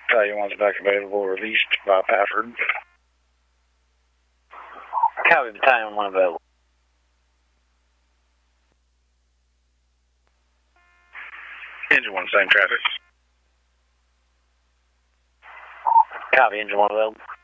Battalion 1's back available, released by Pafford. Copy, Battalion 1 available. Engine 1, same traffic. Copy, Engine 1 available.